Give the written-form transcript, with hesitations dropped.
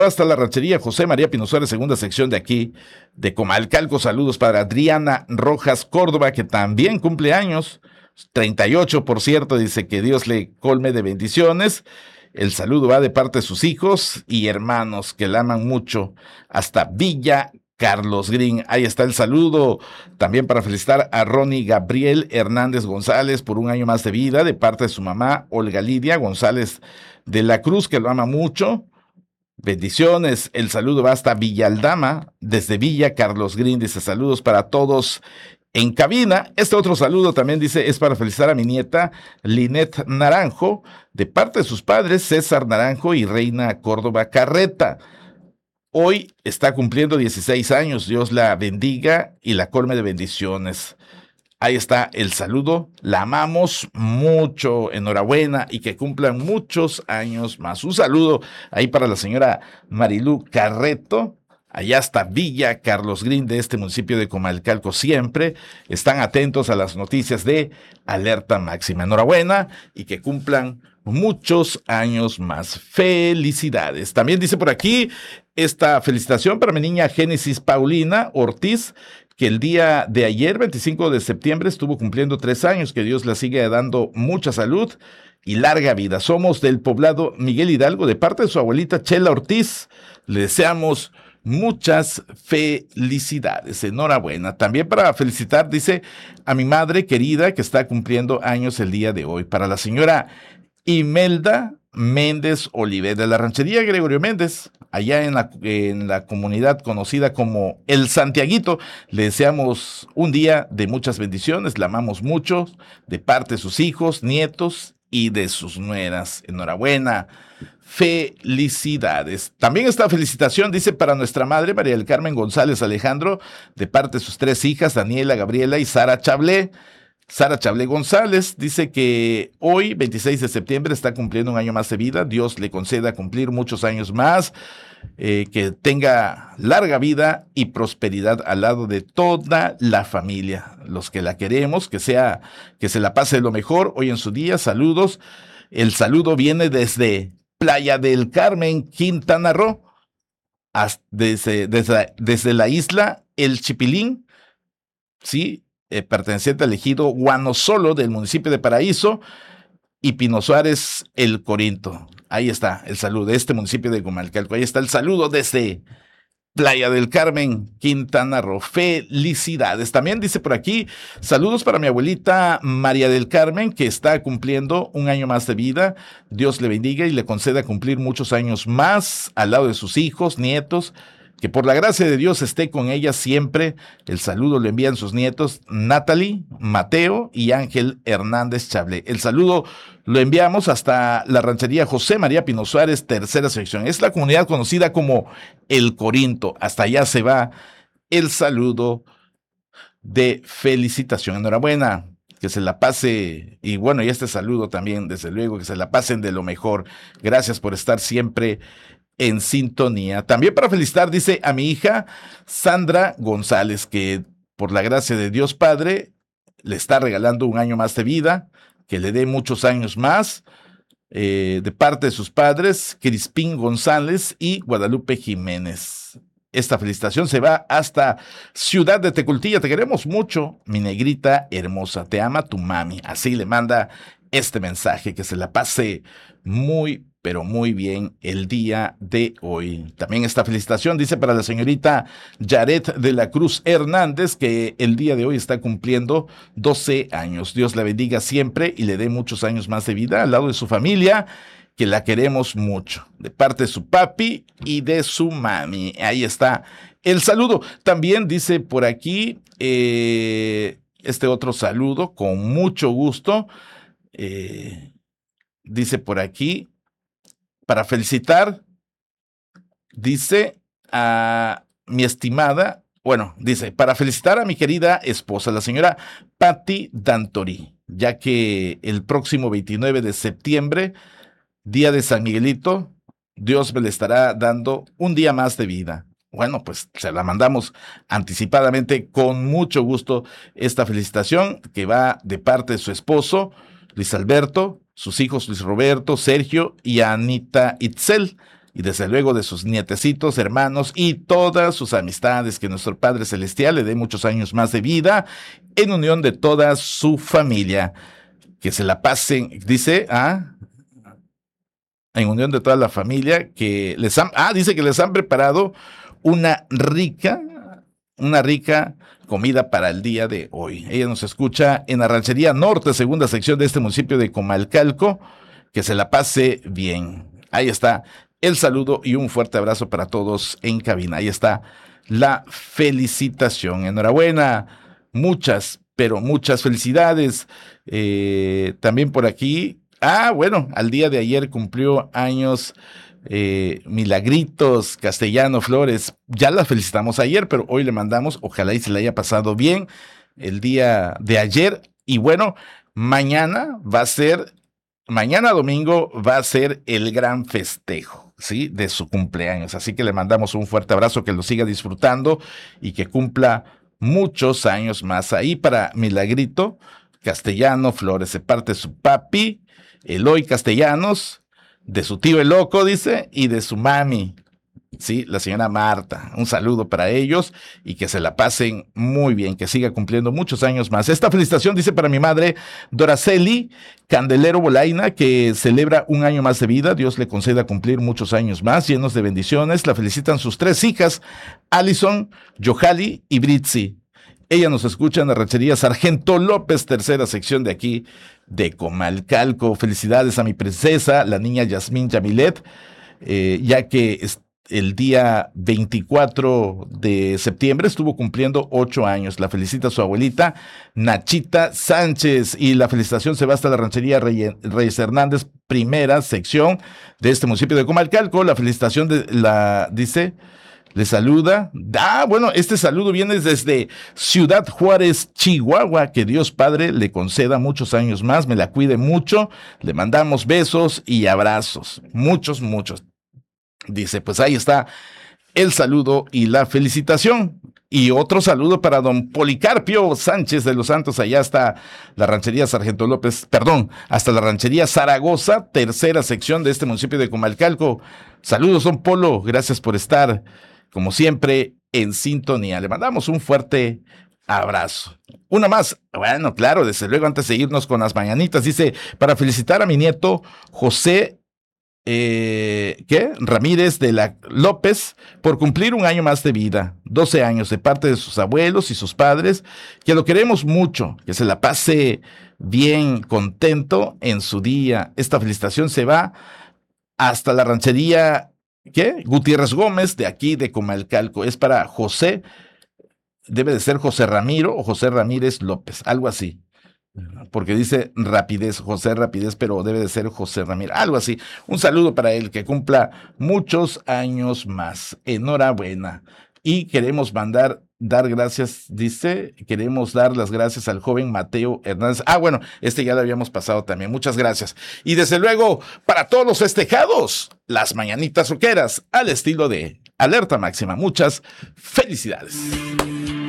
Hasta la ranchería José María Pino Suárez, segunda sección de aquí, de Comalcalco. Saludos para Adriana Rojas Córdoba, que también cumple años, 38 por cierto, dice que Dios le colme de bendiciones. El saludo va de parte de sus hijos y hermanos que la aman mucho, hasta Villa Carlos Green. Ahí está el saludo. También para felicitar a Ronnie Gabriel Hernández González por un año más de vida, de parte de su mamá, Olga Lidia González de la Cruz, que lo ama mucho. Bendiciones, el saludo va hasta Villaldama, desde Villa Carlos Green, dice saludos para todos en cabina. Este otro saludo también dice es para felicitar a mi nieta Linet Naranjo, de parte de sus padres César Naranjo y Reina Córdoba Carreta. Hoy está cumpliendo 16 años, Dios la bendiga y la colme de bendiciones. Ahí está el saludo, la amamos mucho, enhorabuena y que cumplan muchos años más. Un saludo ahí para la señora Marilú Carreto, allá hasta Villa Carlos Green de este municipio de Comalcalco. Siempre están atentos a las noticias de Alerta Máxima. Enhorabuena y que cumplan muchos años más. Felicidades. También dice por aquí esta felicitación para mi niña Génesis Paulina Ortiz, que el día de ayer, 25 de septiembre, estuvo cumpliendo 3 años. Que Dios la siga dando mucha salud y larga vida. Somos del poblado Miguel Hidalgo, de parte de su abuelita Chela Ortiz. Le deseamos muchas felicidades. Enhorabuena. También para felicitar, dice, a mi madre querida que está cumpliendo años el día de hoy. Para la señora Imelda Méndez Oliver, de la ranchería Gregorio Méndez, allá en la comunidad conocida como El Santiaguito. Le deseamos un día de muchas bendiciones, la amamos mucho, de parte de sus hijos, nietos y de sus nueras. Enhorabuena, felicidades. También esta felicitación dice para nuestra madre María del Carmen González Alejandro, de parte de sus 3 hijas, Daniela, Gabriela y Sara Chablé. Sara Chablé González dice que hoy, 26 de septiembre, está cumpliendo un año más de vida. Dios le conceda cumplir muchos años más, que tenga larga vida y prosperidad al lado de toda la familia. Los que la queremos, que se la pase lo mejor hoy en su día. Saludos. El saludo viene desde Playa del Carmen, Quintana Roo, desde la isla El Chipilín, ¿sí? Perteneciente al ejido Guanosolo del municipio de Paraíso, y Pino Suárez, El Corinto. Ahí está el saludo de este municipio de Comalcalco. Ahí está el saludo desde Playa del Carmen, Quintana Roo. Felicidades. También dice por aquí, saludos para mi abuelita María del Carmen, que está cumpliendo un año más de vida. Dios le bendiga y le conceda cumplir muchos años más al lado de sus hijos, nietos. Que por la gracia de Dios esté con ella siempre. El saludo lo envían sus nietos Natalie, Mateo y Ángel Hernández Chablé. El saludo lo enviamos hasta la ranchería José María Pino Suárez, tercera sección. Es la comunidad conocida como El Corinto. Hasta allá se va el saludo de felicitación. Enhorabuena. Que se la pase, y bueno, y este saludo también, desde luego, que se la pasen de lo mejor. Gracias por estar siempre en sintonía. También para felicitar, dice, a mi hija Sandra González, que por la gracia de Dios Padre le está regalando un año más de vida, que le dé muchos años más, de parte de sus padres, Crispín González y Guadalupe Jiménez. Esta felicitación se va hasta Ciudad de Tecultilla. Te queremos mucho, mi negrita hermosa. Te ama tu mami. Así le manda este mensaje. Que se la pase muy, pero muy bien el día de hoy. También esta felicitación dice para la señorita Yaret de la Cruz Hernández, que el día de hoy está cumpliendo 12 años. Dios la bendiga siempre y le dé muchos años más de vida al lado de su familia, que la queremos mucho, de parte de su papi y de su mami. Ahí está el saludo. También dice por aquí este otro saludo, con mucho gusto. Dice por aquí, para felicitar, dice a mi estimada, bueno, dice, para felicitar a mi querida esposa, la señora Patti Dantori, ya que el próximo 29 de septiembre, día de San Miguelito, Dios me le estará dando un día más de vida. Bueno, pues se la mandamos anticipadamente con mucho gusto esta felicitación, que va de parte de su esposo, Luis Alberto, sus hijos Luis Roberto, Sergio y Anita Itzel. y desde luego de sus nietecitos, hermanos y todas sus amistades. Que nuestro Padre Celestial le dé muchos años más de vida en unión de toda su familia. Que se la pasen, dice, en unión de toda la familia, que dice que les han preparado una rica comida para el día de hoy. Ella nos escucha en la Ranchería Norte, segunda sección de este municipio de Comalcalco. Que se la pase bien. Ahí está el saludo y un fuerte abrazo para todos en cabina. Ahí está la felicitación. Enhorabuena. Muchas, pero muchas felicidades. También por aquí. Bueno, al día de ayer cumplió años Milagritos Castellano Flores. Ya la felicitamos ayer, pero hoy le mandamos, ojalá y se le haya pasado bien el día de ayer. Y bueno, mañana domingo va a ser el gran festejo, ¿sí? De su cumpleaños. Así que le mandamos un fuerte abrazo, que lo siga disfrutando y que cumpla muchos años más. Ahí para Milagrito Castellano Flores, de parte de su papi, Eloy Castellanos, de su tío el loco, dice, y de su mami, sí, la señora Marta. Un saludo para ellos y que se la pasen muy bien, que siga cumpliendo muchos años más. Esta felicitación dice para mi madre, Doraceli Candelero Bolaina, que celebra un año más de vida. Dios le conceda cumplir muchos años más, llenos de bendiciones. La felicitan sus 3 hijas, Alison, Yohali y Britzi. Ella nos escucha en la Ranchería Sargento López, tercera sección de aquí de Comalcalco. Felicidades a mi princesa, la niña Yasmín Yamilet, ya que el día 24 de septiembre estuvo cumpliendo 8 años. La felicita su abuelita, Nachita Sánchez, y la felicitación se va hasta la Ranchería Reyes Hernández, primera sección de este municipio de Comalcalco. La felicitación dice... Le saluda. Bueno, este saludo viene desde Ciudad Juárez, Chihuahua. Que Dios Padre le conceda muchos años más, me la cuide mucho. Le mandamos besos y abrazos. Muchos, muchos. Dice, pues ahí está el saludo y la felicitación. Y otro saludo para don Policarpio Sánchez de los Santos, allá hasta la Ranchería Sargento López, hasta la Ranchería Zaragoza, tercera sección de este municipio de Comalcalco. Saludos, don Polo, gracias por estar, como siempre, en sintonía. Le mandamos un fuerte abrazo. Una más, bueno, claro, desde luego, antes de irnos con las mañanitas, dice, para felicitar a mi nieto José Ramírez de la López, por cumplir un año más de vida, 12 años, de parte de sus abuelos y sus padres, que lo queremos mucho, que se la pase bien, contento en su día. Esta felicitación se va hasta la Ranchería Gutiérrez Gómez, de aquí de Comalcalco. Es para José, debe de ser José Ramiro o José Ramírez López, algo así. Porque dice Rapidez, José Rapidez, pero debe de ser José Ramírez, algo así. Un saludo para él, que cumpla muchos años más. Enhorabuena. Y queremos dar gracias, queremos dar las gracias al joven Mateo Hernández. Bueno, este ya lo habíamos pasado también. Muchas gracias. Y desde luego, para todos los festejados, las mañanitas roqueras, al estilo de Alerta Máxima. Muchas felicidades.